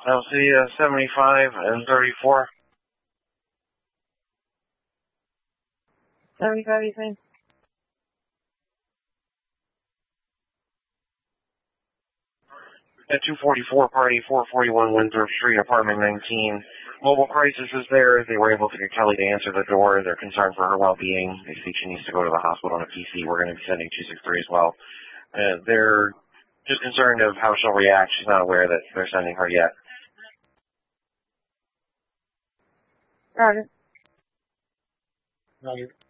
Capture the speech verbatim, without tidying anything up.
I'll see uh, seventy-five and thirty-four. seventy-five, you think? At two forty-four party, four forty-one Winthrop Street, apartment nineteen. Mobile crisis is there. They were able to get Kelly to answer the door. They're concerned for her well-being. They think she needs to go to the hospital on a P C. We're going to be sending two six three as well. Uh, they're just concerned of how she'll react. She's not aware that they're sending her yet. Roger. Roger.